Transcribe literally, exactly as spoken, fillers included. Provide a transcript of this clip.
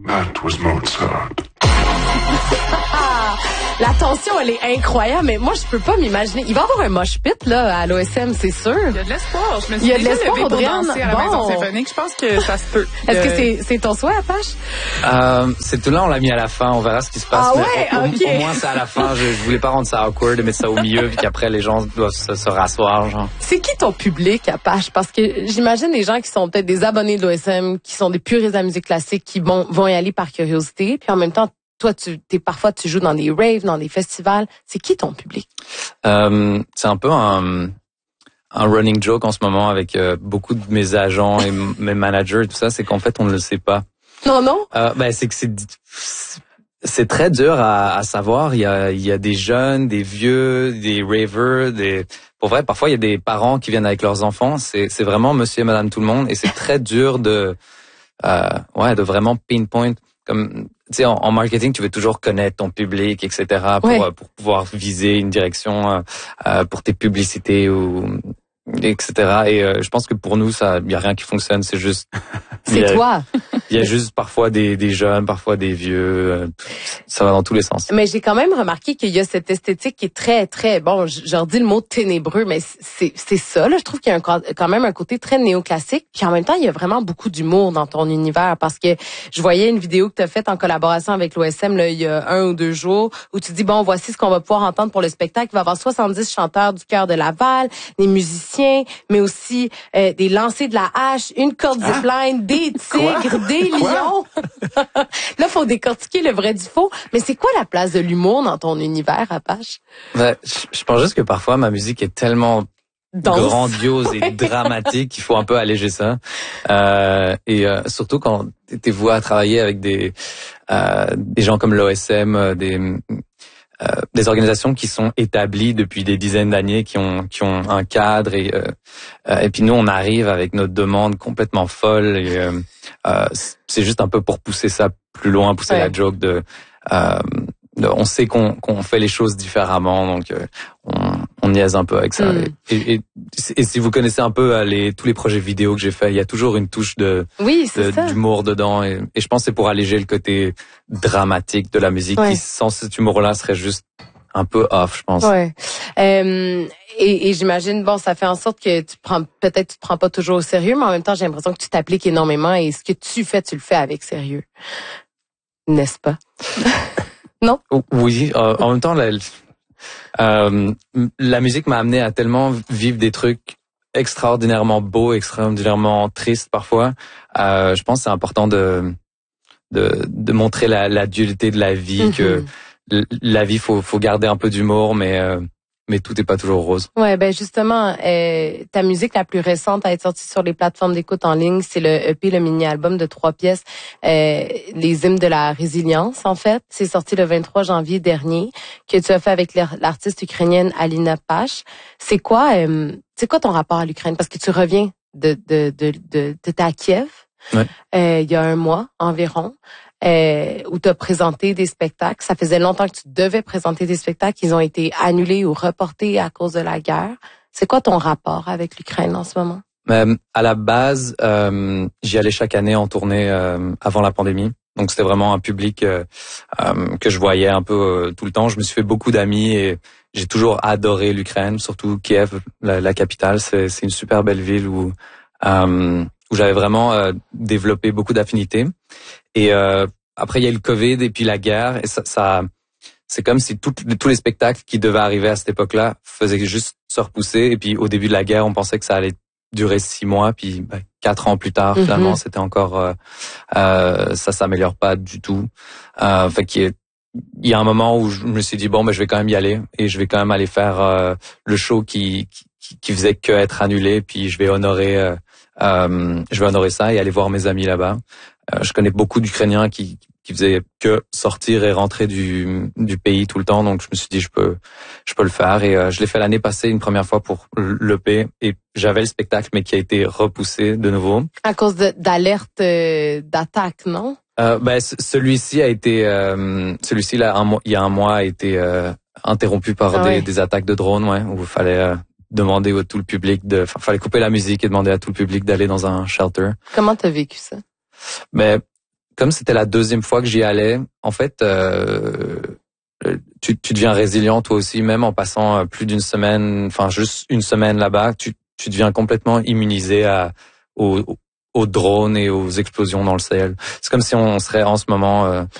That was Mozart. La tension, elle est incroyable, mais moi, je peux pas m'imaginer. Il va y avoir un mosh pit, là, à l'O S M, c'est sûr. Il y a de l'espoir. Je me suis Il y a de déjà l'espoir, levée pour Audriane. danser à la Bon. Maison Symphonique. Je pense que ça se peut. Est-ce Euh, que c'est, c'est ton souhait, Apache? Euh, c'est tout là, on l'a mis à la fin, on verra ce qui se passe. Ah mais ouais, au, ok. au moins c'est à la fin, je, je voulais pas rendre ça awkward, de mettre ça au milieu, puis qu'après les gens doivent se, se rasseoir, genre. C'est qui ton public, Apache? Parce que j'imagine des gens qui sont peut-être des abonnés de l'O S M, qui sont des puristes de la musique classique, qui vont, vont y aller par curiosité, puis en même temps, toi, tu t'es parfois tu joues dans des raves, dans des festivals. C'est qui ton public? Euh, c'est un peu un, un running joke en ce moment avec euh, beaucoup de mes agents et m- mes managers et tout ça, c'est qu'en fait on ne le sait pas. Non, non? Euh, ben c'est que c'est c'est très dur à, à savoir. Il y a il y a des jeunes, des vieux, des ravers, des pour vrai parfois il y a des parents qui viennent avec leurs enfants. C'est c'est vraiment monsieur et madame tout le monde et c'est très dur de euh, ouais de vraiment pinpoint comme tu sais en, en marketing tu veux toujours connaître ton public et cetera pour Ouais. euh, pour pouvoir viser une direction euh, euh, pour tes publicités ou et cetera. Et euh, je pense que pour nous ça il y a rien qui fonctionne. C'est juste il y C'est a- toi. il y a juste parfois des, des jeunes, parfois des vieux. euh, Ça va dans tous les sens. Mais j'ai quand même remarqué qu'il y a cette esthétique qui est très, très, bon, je, je redis le mot ténébreux, mais c'est, c'est ça, là. Je trouve qu'il y a un, quand même un côté très néoclassique. Puis en même temps, il y a vraiment beaucoup d'humour dans ton univers parce que je voyais une vidéo que tu as faite en collaboration avec l'O S M, là, il y a un ou deux jours où tu dis, bon, voici ce qu'on va pouvoir entendre pour le spectacle. Il va y avoir soixante-dix chanteurs du Chœur de Laval, des musiciens, mais aussi euh, des lancers de la hache, une corde zipline, des tigres, des lions. Là, faut décortiquer le vrai du faux. Mais c'est quoi la place de l'humour dans ton univers, Apache? Ouais, je, je pense juste que parfois ma musique est tellement Danse. grandiose et dramatique qu'il faut un peu alléger ça. Euh, et euh, surtout quand t'es voué à travailler avec des euh, des gens comme l'O S M, euh, des euh, des organisations qui sont établies depuis des dizaines d'années, qui ont qui ont un cadre et euh, euh, et puis nous on arrive avec notre demande complètement folle et euh, euh, c'est juste un peu pour pousser ça plus loin, pousser Ouais. la joke de, euh, de on sait qu'on qu'on fait les choses différemment donc euh, on on niaise un peu avec ça. Mm. Et, et, et si vous connaissez un peu euh, les tous les projets vidéo que j'ai fait, il y a toujours une touche de Oui, c'est de- ça. d'humour dedans et, et je pense que c'est pour alléger le côté dramatique de la musique Ouais. qui sans cet humour-là serait juste un peu off, je pense. Ouais. Euh, et, et j'imagine, bon, ça fait en sorte que tu prends, peut-être tu te prends pas toujours au sérieux, mais en même temps, j'ai l'impression que tu t'appliques énormément et ce que tu fais, tu le fais avec sérieux. N'est-ce pas? Oui, euh, en même temps, la, euh, la musique m'a amené à tellement vivre des trucs extraordinairement beaux, extraordinairement tristes parfois. Euh, je pense que c'est important de de, de montrer la, la dualité de la vie, Mhm. que l- la vie, faut faut garder un peu d'humour, mais euh, mais tout est pas toujours rose. Ouais, ben justement, euh, ta musique la plus récente à être sortie sur les plateformes d'écoute en ligne, c'est le E P, le mini-album de trois pièces, euh, les hymnes de la résilience, en fait. C'est sorti le vingt-trois janvier dernier, que tu as fait avec l'ar- l'artiste ukrainienne Alina Pash. C'est quoi, euh, c'est quoi ton rapport à l'Ukraine? Parce que tu reviens de, de, de, de, t'étais à Kiev, Ouais. euh, il y a un mois environ. Euh, où tu as présenté des spectacles. Ça faisait longtemps que tu devais présenter des spectacles. Ils ont été annulés ou reportés à cause de la guerre. C'est quoi ton rapport avec l'Ukraine en ce moment? Euh, à la base, euh, j'y allais chaque année en tournée euh, avant la pandémie. Donc c'était vraiment un public euh, euh, que je voyais un peu euh, tout le temps. Je me suis fait beaucoup d'amis et j'ai toujours adoré l'Ukraine, surtout Kiev, la, la capitale. C'est, c'est une super belle ville où euh, où j'avais vraiment euh, développé beaucoup d'affinités. Et euh, après il y a eu le Covid et puis la guerre et ça, ça c'est comme si tout, tous les spectacles qui devaient arriver à cette époque-là faisaient juste se repousser. Et puis au début de la guerre, on pensait que ça allait durer six mois, puis ben, quatre ans plus tard, Mhm. finalement, c'était encore euh, euh, ça s'améliore pas du tout. Euh, fait qu'il y a, il y a un moment où je me suis dit bon, ben je vais quand même y aller et je vais quand même aller faire euh, le show qui, qui qui faisait que être annulé, puis je vais honorer euh, euh, je vais honorer ça et aller voir mes amis là-bas. Euh, je connais beaucoup d'Ukrainiens qui qui faisaient que sortir et rentrer du du pays tout le temps, donc je me suis dit je peux je peux le faire et euh, je l'ai fait l'année passée une première fois pour l'E P et j'avais le spectacle mais qui a été repoussé de nouveau. À cause de, d'alerte euh, d'attaque, non? Euh, ben c- celui-ci a été euh, celui-ci là un mois, il y a un mois a été euh, interrompu par Ah des, ouais. des attaques de drones, ouais, où il fallait euh, demander à tout le public de enfin fallait couper la musique et demander à tout le public d'aller dans un shelter. Comment t'as vécu ça? Mais comme c'était la deuxième fois que j'y allais, en fait, euh, tu, tu deviens résilient toi aussi, même en passant plus d'une semaine, enfin juste une semaine là-bas, tu, tu deviens complètement immunisé à, aux, aux drones et aux explosions dans le ciel. C'est comme si on serait en ce moment... Euh,